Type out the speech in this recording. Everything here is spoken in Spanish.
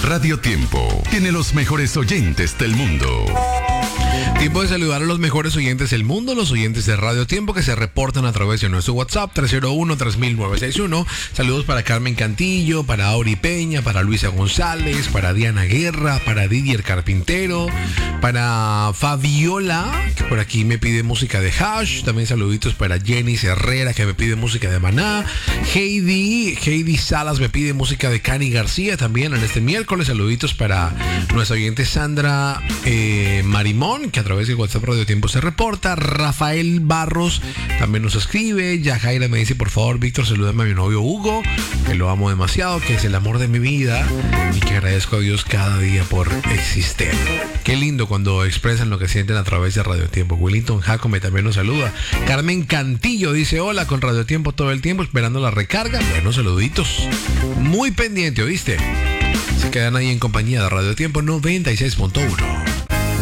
Radio Tiempo tiene los mejores oyentes del mundo. Tiempo de saludar a los mejores oyentes del mundo, los oyentes de Radio Tiempo que se reportan a través de nuestro WhatsApp 301-3961. Saludos para Carmen Cantillo, para Auri Peña, para Luisa González, para Diana Guerra, para Didier Carpintero, para Fabiola, que por aquí me pide música de Hash. También saluditos para Jenny Herrera, que me pide música de Maná. Heidi Salas me pide música de Cani García también en este miércoles. Saluditos para nuestra oyente Sandra Marimón, que a través de WhatsApp Radio Tiempo se reporta. Rafael Barros también nos escribe. Yajaira me dice, por favor, Víctor, salúdame a mi novio Hugo, que lo amo demasiado, que es el amor de mi vida y que agradezco a Dios cada día por existir. Qué lindo cuando expresan lo que sienten a través de Radio Tiempo. Willington Jacome también nos saluda. Carmen Cantillo dice, hola, con Radio Tiempo todo el tiempo, esperando la recarga. Bueno, saluditos. Muy pendiente, ¿oíste? Se quedan ahí en compañía de Radio Tiempo 96.1.